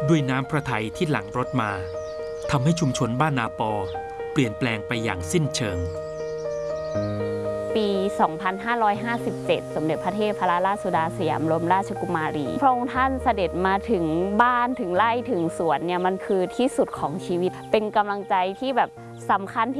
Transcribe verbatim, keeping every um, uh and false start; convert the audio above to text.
ด้วยน้ำพระทัยที่หลั่งรถมาทำให้ชุมชนบ้านนาปอเปลี่ยนแปลงไปอย่างสิ้นเชิงปี สองพันห้าร้อยห้าสิบเจ็ด สมเด็จพระเทพรัตนราชสุดาสยามบรมราชกุมารีพระองค์ท่านเสด็จมาถึงบ้านถึงไร่ถึงสวนเนี่ยมันคือที่สุดของชีวิตเป็นกำลังใจที่แบบสำคัญ